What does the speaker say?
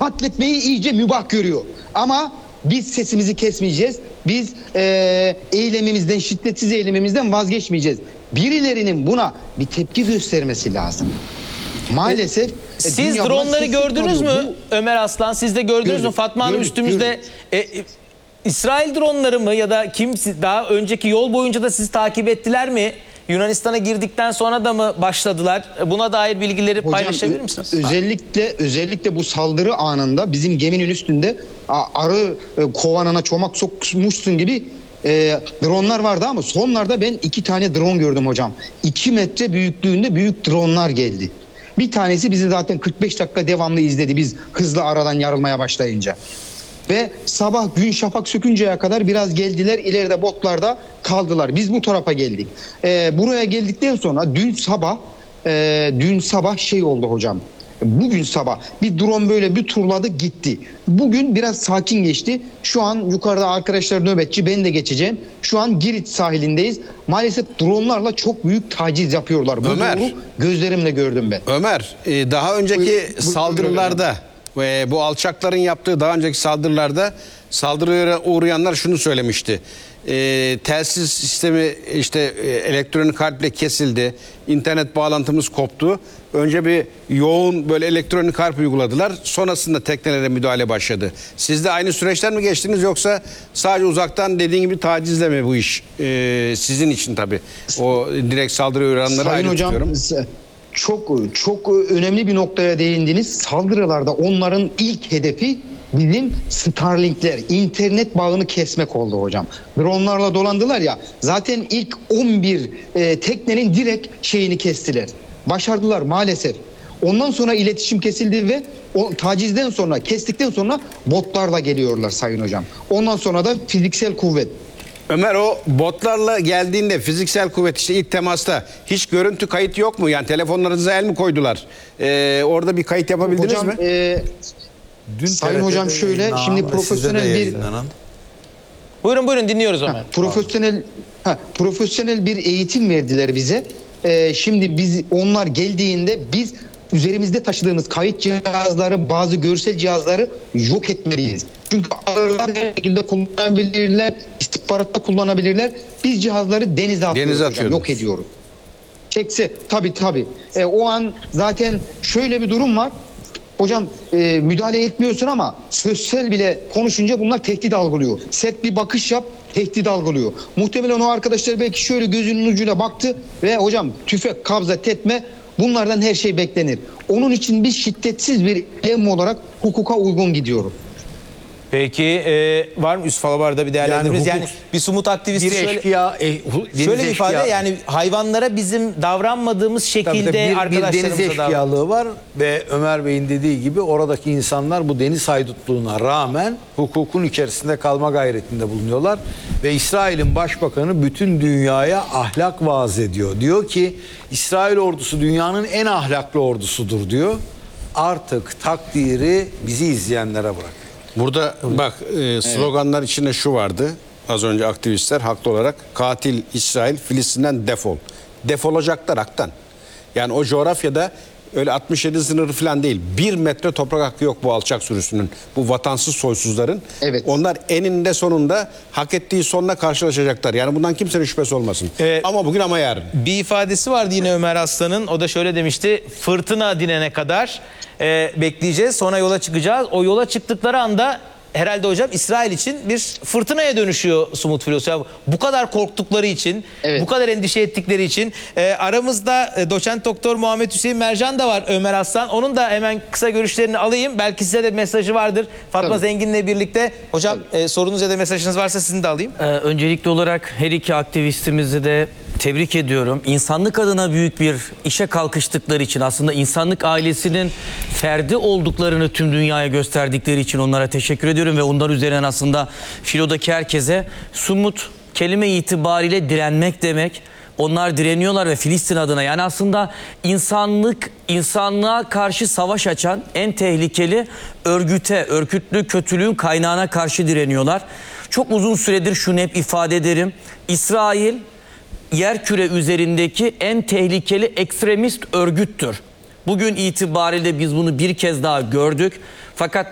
katletmeyi iyice mübah görüyor. Ama biz sesimizi kesmeyeceğiz. Biz eylemimizden, şiddetsiz eylemimizden vazgeçmeyeceğiz. Birilerinin buna bir tepki göstermesi lazım. Maalesef siz dronları gördünüz mü Ömer Aslan? Siz de gördünüz mü? Fatma Hanım üstümüzde İsrail dronları mı ya da kim daha önceki yol boyunca da sizi takip ettiler mi? Yunanistan'a girdikten sonra da mı başladılar? Buna dair bilgileri paylaşabilir misiniz? Özellikle bu saldırı anında bizim geminin üstünde arı kovanına çomak sokmuşsun gibi dronlar vardı ama sonlarda ben 2 tane drone gördüm hocam. 2 metre büyüklüğünde büyük dronlar geldi. Bir tanesi bizi zaten 45 dakika devamlı izledi biz hızlı aradan yarılmaya başlayınca. Ve sabah gün şafak sökünceye kadar biraz geldiler, ileride botlarda kaldılar. Biz bu tarafa geldik. Buraya geldikten sonra dün sabah şey oldu hocam. Bugün sabah bir drone böyle bir turladı gitti. Bugün biraz sakin geçti. Şu an yukarıda arkadaşlar nöbetçi, ben de geçeceğim. Şu an Girit sahilindeyiz. Maalesef dronelarla çok büyük taciz yapıyorlar. Bu Ömer, doğru, gözlerimle gördüm ben. Ömer, daha önceki saldırılarda ve bu alçakların yaptığı daha önceki saldırılarda saldırıya uğrayanlar şunu söylemişti. Telsiz sistemi işte elektronik harple kesildi. İnternet bağlantımız koptu. Önce bir yoğun böyle elektronik harp uyguladılar. Sonrasında teknelere müdahale başladı. Siz de aynı süreçten mi geçtiniz yoksa sadece uzaktan dediğin gibi tacizle mi bu iş? Sizin için tabii. O direkt saldırıya uğrayanları ayrı tutuyorum. Çok önemli bir noktaya değindiniz. Saldırılarda onların ilk hedefi bizim Starlink'ler, internet bağını kesmek oldu hocam. Dronlarla dolandılar ya. Zaten ilk 11 teknenin direkt şeyini kestiler. Başardılar maalesef. Ondan sonra iletişim kesildi ve o tacizden sonra, kestikten sonra botlarla geliyorlar sayın hocam. Ondan sonra da fiziksel kuvvet. Ömer, o botlarla geldiğinde fiziksel kuvvet işte ilk temasta hiç görüntü kayıt yok mu? Yani telefonlarınıza el mi koydular? Orada bir kayıt yapabildiniz hocam, mi? Sayın hocam şöyle, şimdi profesyonel bir... Buyurun dinliyoruz Ömer. Profesyonel bir eğitim verdiler bize. Şimdi onlar geldiğinde biz üzerimizde taşıdığımız kayıt cihazları, bazı görsel cihazları yok etmeliyiz. Çünkü arılar her şekilde kullanabilirler, istihbaratta kullanabilirler. Biz cihazları denize atıyoruz, yok ediyoruz. Çekse tabii. O an zaten şöyle bir durum var. Hocam müdahale etmiyorsun ama sözsel bile konuşunca bunlar tehdit algılıyor. Sert bir bakış yap, tehdit algılıyor. Muhtemelen o arkadaşlar belki şöyle gözünün ucuyla baktı ve hocam tüfek, kabza, tetme, bunlardan her şey beklenir. Onun için biz şiddetsiz bir eylem olarak hukuka uygun gidiyoruz. Peki var mı üst falabarda bir değerlendirmeniz? Yani bir sumut aktivisti şöyle ifade, yani hayvanlara bizim davranmadığımız şekilde bir arkadaşlarımıza deniz eşkıyalığı var ve Ömer Bey'in dediği gibi oradaki insanlar bu deniz haydutluğuna rağmen hukukun içerisinde kalma gayretinde bulunuyorlar ve İsrail'in başbakanı bütün dünyaya ahlak vaaz ediyor. Diyor ki İsrail ordusu dünyanın en ahlaklı ordusudur diyor. Artık takdiri bizi izleyenlere bırak. Burada bak sloganlar içinde şu vardı. Az önce aktivistler haklı olarak katil İsrail Filistin'den defol. Defolacaklar haktan. Yani o coğrafyada öyle 67 sınırı falan değil. 1 metre toprak hakkı yok bu alçak sürüsünün. Bu vatansız soysuzların. Evet. Onlar eninde sonunda hak ettiği sonuna karşılaşacaklar. Yani bundan kimsenin şüphesi olmasın. Ama bugün ama yarın. Bir ifadesi vardı yine Ömer Aslan'ın. O da şöyle demişti. Fırtına dinene kadar bekleyeceğiz. Sonra yola çıkacağız. O yola çıktıkları anda herhalde hocam İsrail için bir fırtınaya dönüşüyor Sumut Filosu. Yani bu kadar korktukları için, bu kadar endişe ettikleri için. Aramızda doçent doktor Muhammed Hüseyin Mercan da var, Ömer Aslan. Onun da hemen kısa görüşlerini alayım. Belki size de mesajı vardır. Fatma Zengin'le birlikte. Hocam sorunuz ya da mesajınız varsa sizin de alayım. Öncelikli olarak her iki aktivistimizi de tebrik ediyorum. İnsanlık adına büyük bir işe kalkıştıkları için, aslında insanlık ailesinin ferdi olduklarını tüm dünyaya gösterdikleri için onlara teşekkür ediyorum ve onlar üzerinden aslında filodaki herkese, Sumut kelime itibariyle direnmek demek. Onlar direniyorlar ve Filistin adına, yani aslında insanlığa karşı savaş açan en tehlikeli örgütlü kötülüğün kaynağına karşı direniyorlar. Çok uzun süredir şunu hep ifade ederim. İsrail yerküre üzerindeki en tehlikeli ekstremist örgüttür. Bugün itibariyle biz bunu bir kez daha gördük. Fakat